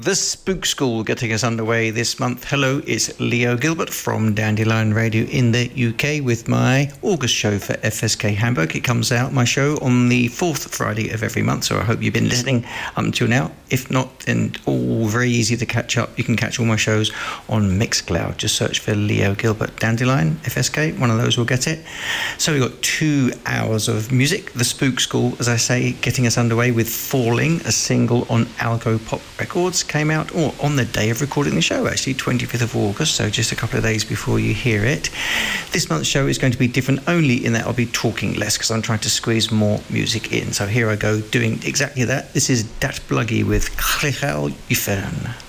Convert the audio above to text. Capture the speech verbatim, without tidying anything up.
The Spook School getting us underway this month. Hello, it's Leo Gilbert from Dandelion Radio in the U K with my August show for F S K Hamburg. It comes out, my show, on the fourth Friday of every month, so I hope you've been listening up until now. If not, then all very easy to catch up. You can catch all my shows on Mixcloud. Just search for Leo Gilbert Dandelion, F S K, one of those will get it. So we've got two hours of music. The Spook School, as I say, getting us underway with Falling, a single on Algo Pop Records. Came out or on the day of recording the show, actually, twenty-fifth of August, so just a couple of days before you hear it. This month's show is going to be different only in that I'll be talking less because I'm trying to squeeze more music in. So here I go doing exactly that. This is Dat Bluggy with Chlichal Yfern.